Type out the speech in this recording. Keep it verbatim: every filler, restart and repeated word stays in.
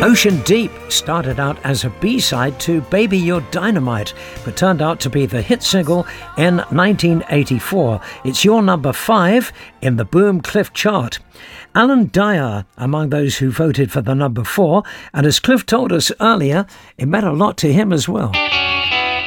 Ocean Deep started out as a B-side to Baby You're Dynamite, but turned out to be the hit single in nineteen eighty-four. It's your number five in the Boom Cliff chart. Alan Dyer among those who voted for the number four, and as Cliff told us earlier, it meant a lot to him as well.